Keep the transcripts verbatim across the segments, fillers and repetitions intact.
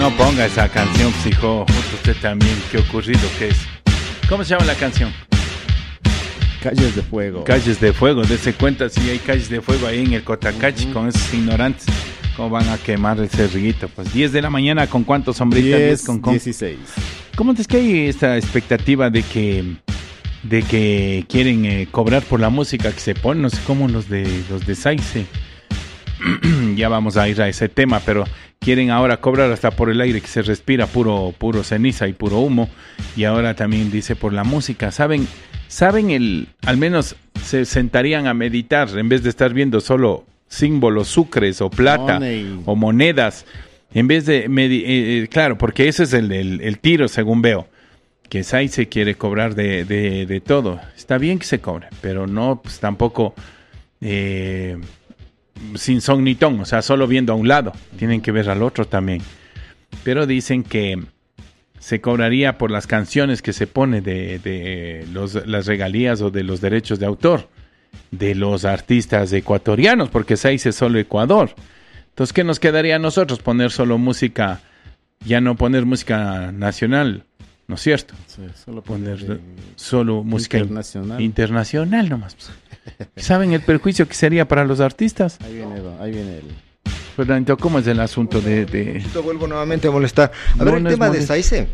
No ponga esa canción, psijo. Usted también, qué ocurrido que es. ¿Cómo se llama la canción? Calles de Fuego. Calles de Fuego. Dese cuenta si hay calles de fuego ahí en el Cotacachi, uh-huh, con esos ignorantes. ¿Cómo van a quemar el cerriguito? Pues diez de la mañana, ¿con cuántos sombritas? diez, con, con... dieciséis. ¿Cómo es que hay esta expectativa de que de que quieren eh, cobrar por la música que se pone? No sé cómo los de los de Saice. Ya vamos a ir a ese tema, pero quieren ahora cobrar hasta por el aire que se respira, puro puro ceniza y puro humo. Y ahora también dice por la música. ¿Saben? ¿Saben el? Al menos se sentarían a meditar en vez de estar viendo solo símbolos, sucres o plata Money. o monedas. En vez de, medi- eh, claro, porque ese es el, el, el tiro, según veo. Que Saice quiere cobrar de, de, de todo. Está bien que se cobre, pero no, pues tampoco eh, sin son ni ton, o sea, solo viendo a un lado. Tienen que ver al otro también. Pero dicen que se cobraría por las canciones que se pone de, de los, las regalías o de los derechos de autor de los artistas ecuatorianos, porque Saice es solo Ecuador. Entonces, ¿qué nos quedaría a nosotros? Poner solo música, ya no poner música nacional, ¿no es cierto? Sí, solo poner, poner solo música internacional. internacional nomás. ¿Saben el perjuicio que sería para los artistas? Ahí viene, ahí viene el... Fernando, ¿cómo es el asunto de...? de... Yo vuelvo nuevamente a molestar. A no, ver, el no tema es de Saice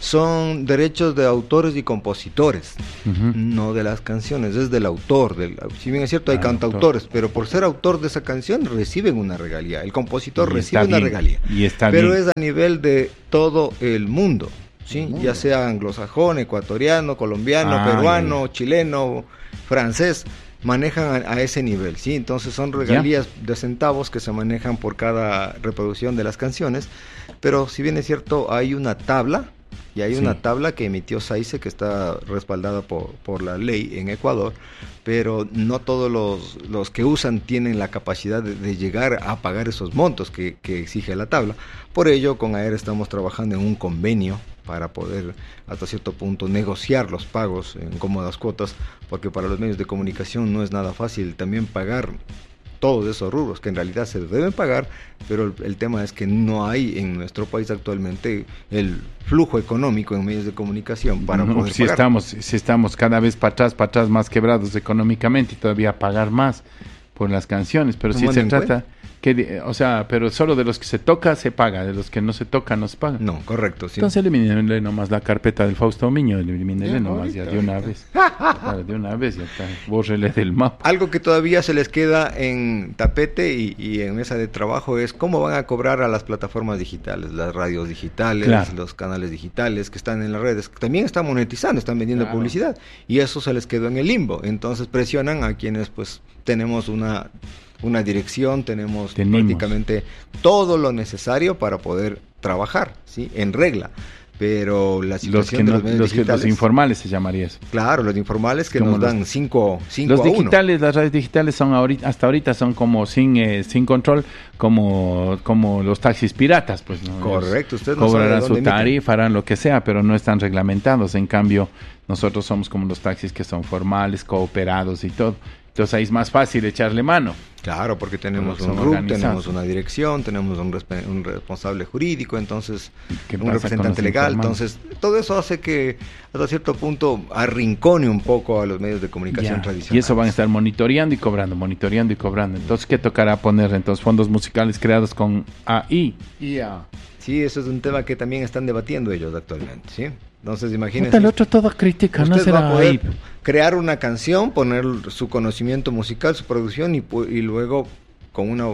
son derechos de autores y compositores, uh-huh, no de las canciones, es del autor. Del, si bien es cierto, hay ah, cantautores, autor. Pero por ser autor de esa canción reciben una regalía. El compositor y recibe una bien, regalía. Y está pero bien. Es a nivel de todo el mundo, ¿sí? El mundo. Ya sea anglosajón, ecuatoriano, colombiano, ah, peruano, chileno, francés. Manejan a, a ese nivel, ¿sí? Entonces son regalías yeah. de centavos que se manejan por cada reproducción de las canciones, pero si bien es cierto, hay una tabla, y hay sí. una tabla que emitió Saice que está respaldada por, por la ley en Ecuador, pero no todos los, los que usan tienen la capacidad de, de llegar a pagar esos montos que, que exige la tabla. Por ello, con A E R estamos trabajando en un convenio para poder hasta cierto punto negociar los pagos en cómodas cuotas, porque para los medios de comunicación no es nada fácil también pagar todos esos rubros que en realidad se deben pagar, pero el, el tema es que no hay en nuestro país actualmente el flujo económico en medios de comunicación para no, poder si pagar. Estamos, si estamos cada vez para atrás, para atrás, más quebrados económicamente y todavía pagar más por las canciones, pero si se trata... Que, o sea, pero solo de los que se toca se paga, de los que no se toca no se paga. No, correcto, sí. Entonces elimínenle nomás la carpeta del Fausto Miño, elimínenle nomás ya de una vez. Claro, de una vez ya está, bórrele del mapa. Algo que todavía se les queda en tapete y, y en mesa de trabajo es cómo van a cobrar a las plataformas digitales, las radios digitales, claro. los canales digitales que están en las redes. También están monetizando, están vendiendo claro. publicidad y eso se les quedó en el limbo. Entonces presionan a quienes pues tenemos una... una dirección, tenemos, tenemos prácticamente todo lo necesario para poder trabajar, ¿sí? En regla. Pero la situación los que de los no, medios los digitales... Que, los informales se llamaría eso. Claro, los informales que nos dan cinco a uno. Los digitales, las radios digitales son ahorita, hasta ahorita son como sin eh, sin control, como como los taxis piratas, pues. ¿no? Correcto, usted no cobrarán sabe su tarifa, harán lo que sea, pero no están reglamentados. En cambio, nosotros somos como los taxis que son formales, cooperados y todo. Entonces ahí es más fácil echarle mano. Claro, porque tenemos un R U C, tenemos una dirección, tenemos un, resp- un responsable jurídico, entonces un representante legal, entonces todo eso hace que hasta cierto punto arrincone un poco a los medios de comunicación ya. tradicionales. Y eso van a estar monitoreando y cobrando, monitoreando y cobrando. Entonces, ¿qué tocará poner entonces fondos musicales creados con A I? Yeah. Sí, eso es un tema que también están debatiendo ellos actualmente, ¿sí? Entonces, imagínense. El otro todo crítica, no será va a poder ahí. Crear una canción, poner su conocimiento musical, su producción y, y luego con una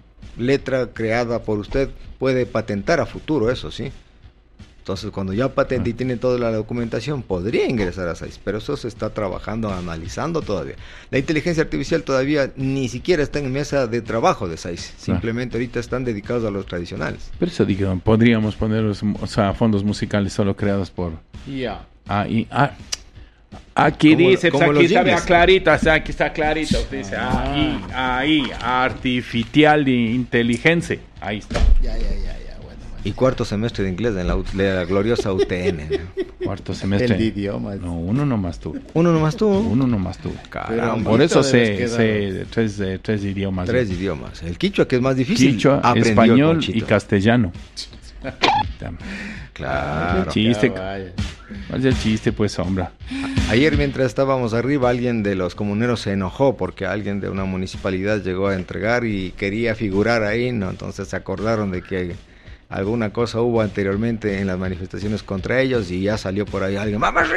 letra creada por usted puede patentar a futuro eso, ¿sí? Entonces, cuando ya patente ah. y tiene toda la documentación, podría ingresar a Saice, pero eso se está trabajando, analizando todavía. La inteligencia artificial todavía ni siquiera está en mesa de trabajo de Saice, simplemente ah. ahorita están dedicados a los tradicionales. Pero eso digo, podríamos poner los, o sea, fondos musicales solo creados por... Ya. Yeah. Ah, y, ah, aquí como, dice, como pues aquí está jingles. clarito, o sea, aquí está clarito, dice, ah. ahí, ahí, artificial de inteligencia, ahí está. Ya, ya, ya. Y cuarto semestre de inglés en la, la gloriosa U T N. ¿no? Cuarto semestre. El de idiomas. No, uno nomás tuvo. ¿Uno nomás tuvo? Uno nomás tuvo. Caramba. Por eso sé, sé tres, eh, tres idiomas. Tres ¿no? idiomas. El quichua, que es más difícil. Quichua, español y castellano. Claro. El chiste. Vaya. ¿Cuál es el chiste, pues, sombra? Ayer mientras estábamos arriba, alguien de los comuneros se enojó porque alguien de una municipalidad llegó a entregar y quería figurar ahí, ¿no? Entonces se acordaron de que alguna cosa hubo anteriormente en las manifestaciones contra ellos y ya salió por ahí alguien, vamos,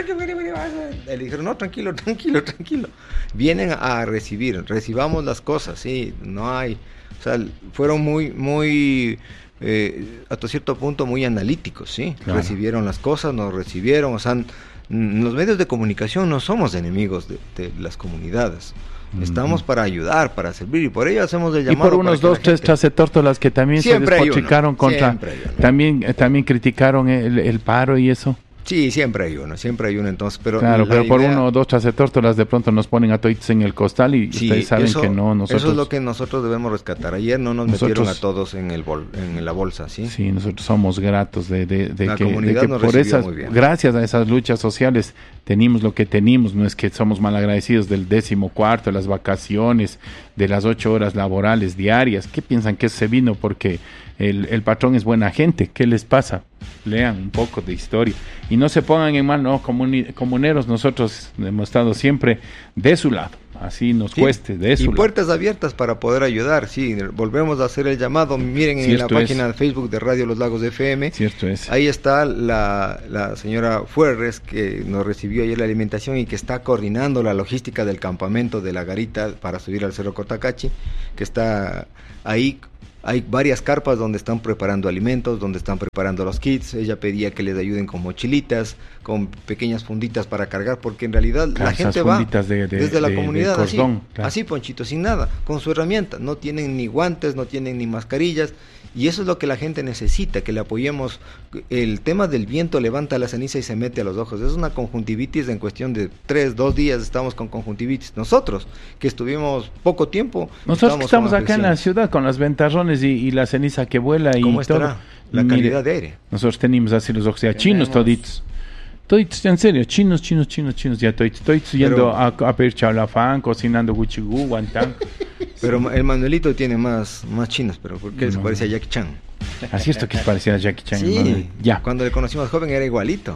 le dijeron, no, tranquilo, tranquilo, tranquilo. Vienen a recibir, recibamos las cosas, sí, no hay, o sea, fueron muy, muy... Eh, hasta cierto punto muy analíticos, ¿sí? Claro. Recibieron las cosas, nos recibieron, o sea, n- los medios de comunicación no somos enemigos de, de las comunidades. Uh-huh. Estamos para ayudar, para servir, y por ello hacemos el llamado. Y por unos dos, tres tracetórtolas que también siempre se despotricaron contra, también, eh, también criticaron el, el paro y eso. Sí, siempre hay uno, siempre hay uno, entonces, pero... Claro, pero idea... por uno o dos tracetórtolas de pronto nos ponen a todos en el costal y sí, ustedes saben eso, que no, nosotros... Eso es lo que nosotros debemos rescatar. Ayer no nos nosotros, metieron a todos en el bol, en la bolsa, ¿sí? Sí, nosotros somos gratos de, de, de la que, comunidad de que nos por esas, muy bien. Gracias a esas luchas sociales tenemos lo que tenemos, no es que somos malagradecidos del décimo cuarto, de las vacaciones, de las ocho horas laborales diarias. ¿Qué piensan que se vino porque... El, el patrón es buena gente? ¿Qué les pasa? Lean un poco de historia y no se pongan en mal, no, comuni- comuneros, nosotros hemos estado siempre de su lado, así nos sí, cueste, de su y lado. Puertas abiertas para poder ayudar, sí, volvemos a hacer el llamado, miren Cierto en la página es. de Facebook de Radio Los Lagos F M, Cierto es. Ahí está la, la señora Fuerres que nos recibió ayer la alimentación y que está coordinando la logística del campamento de la garita para subir al Cerro Cotacachi, que está ahí. Hay varias carpas donde están preparando alimentos, donde están preparando los kits. Ella pedía que les ayuden con mochilitas, con pequeñas funditas para cargar, porque en realidad claro, la gente va de, de, desde la de, comunidad de cordón, así, claro. así, Ponchito, sin nada, con su herramienta. No tienen ni guantes, no tienen ni mascarillas. Y eso es lo que la gente necesita, que le apoyemos. El tema del viento levanta la ceniza y se mete a los ojos. Es una conjuntivitis en cuestión de tres, dos días estamos con conjuntivitis. Nosotros, que estuvimos poco tiempo. Nosotros que estamos acá en la ciudad con las ventarrones y, y la ceniza que vuela y ¿Cómo estará todo. La Mire, calidad de aire. Nosotros tenemos así los ojos, ya chinos toditos. Toditos, en serio, chinos, chinos, chinos, chinos, ya toditos. Toditos yendo a, a pedir chalafán, cocinando guchigú, guantán. Pero el Manuelito tiene más, más chinos, pero ¿por qué no. se parece a Jackie Chan? Así es esto que es parecido a Jackie Chan. Sí, ya. Cuando le conocimos joven era igualito.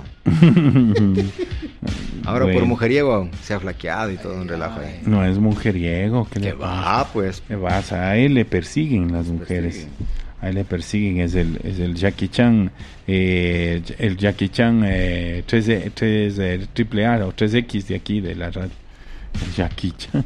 Ahora bueno. por mujeriego se ha flaqueado y todo un relajo ahí. No es mujeriego. ¿Qué, ¿Qué va, pues? ¿Qué vas? A él le persiguen las mujeres. Persiguen. A él le persiguen. Es el, es el Jackie Chan, eh, el Jackie Chan eh, tres, tres, eh, triple A o tres X de aquí de la radio. El Jackie Chan.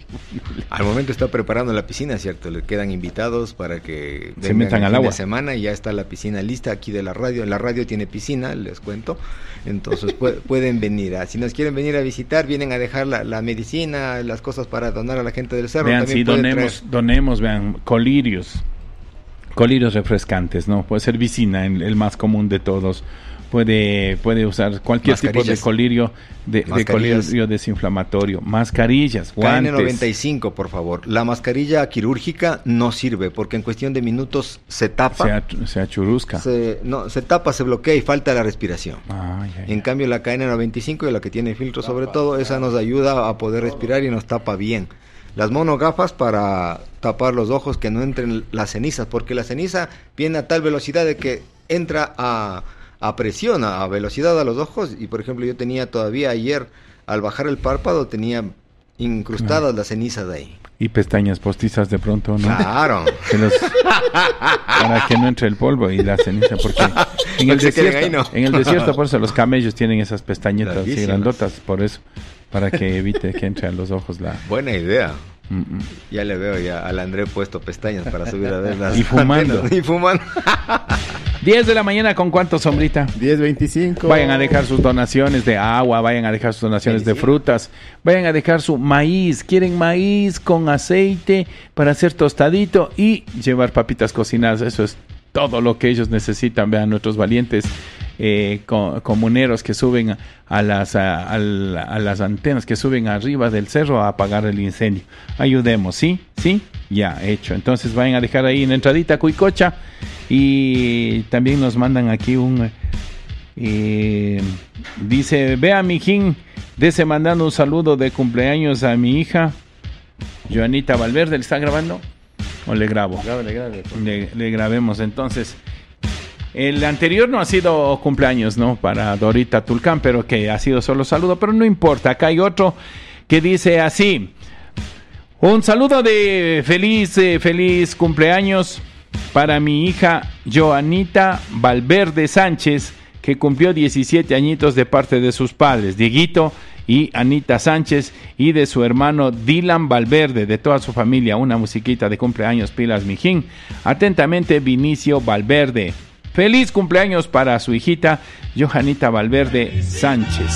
Al momento está preparando la piscina, ¿cierto? Le quedan invitados para que se metan al agua. De semana y ya está la piscina lista aquí de la radio. La radio tiene piscina, les cuento. Entonces pu- pueden venir. A, si nos quieren venir a visitar, vienen a dejar la, la medicina, las cosas para donar a la gente del cerro. Vean, También sí, donemos, traer... donemos, vean, colirios. Colirios refrescantes, ¿no? Puede ser vicina, el, el más común de todos. Puede, puede usar cualquier tipo de colirio, de, de colirio desinflamatorio, mascarillas, guantes. K N noventa y cinco, por favor. La mascarilla quirúrgica no sirve porque en cuestión de minutos se tapa. Se, at, se achurusca. Se, no, se tapa, se bloquea y falta la respiración. Ay, ay, en ay. cambio la K N noventa y cinco, la que tiene filtro sobre todo, esa nos ayuda a poder respirar y nos tapa bien. Las monogafas para tapar los ojos, que no entren las cenizas, porque la ceniza viene a tal velocidad de que entra a... a presión, a velocidad a los ojos, y por ejemplo yo tenía todavía ayer, al bajar el párpado, tenía incrustadas ah. las cenizas de ahí. Y pestañas postizas de pronto, ¿no? Claro. Que los, para que no entre el polvo y la ceniza, porque en el desierto, ahí, ¿no? en el desierto por eso los camellos tienen esas pestañetas así grandotas, por eso, para que evite que entre a los ojos la... Buena idea. Mm-mm. Ya le veo ya al André puesto pestañas para subir a ver las y fumando antenas, y fumando. diez de la mañana, ¿con cuánto, Sombrita? diez veinticinco. Vayan a dejar sus donaciones de agua, vayan a dejar sus donaciones de frutas, vayan a dejar su maíz. Quieren maíz con aceite para hacer tostadito y llevar papitas cocinadas. Eso es todo lo que ellos necesitan. Vean, nuestros valientes eh, co- comuneros que suben a, a, las, a, a, a las antenas, que suben arriba del cerro a apagar el incendio. Ayudemos, ¿sí? ¿Sí? Ya, hecho. Entonces vayan a dejar ahí en la entradita Cuicocha. Y también nos mandan aquí un... Eh, dice, vea, mijín, dese mandando un saludo de cumpleaños a mi hija, Joanita Valverde. ¿Le está grabando? ¿O le grabo? Grábale, grábale, le, le grabemos entonces. El anterior no ha sido cumpleaños, ¿no? Para Dorita Tulcán, pero que ha sido solo saludo, pero no importa. Acá hay otro que dice así: un saludo de feliz, eh, feliz cumpleaños para mi hija Joanita Valverde Sánchez, que cumplió diecisiete añitos de parte de sus padres, Dieguito y Anita Sánchez, y de su hermano Dylan Valverde, de toda su familia. Una musiquita de cumpleaños, pilas, mijín. Atentamente, Vinicio Valverde. Feliz cumpleaños para su hijita Johanita Valverde Sánchez.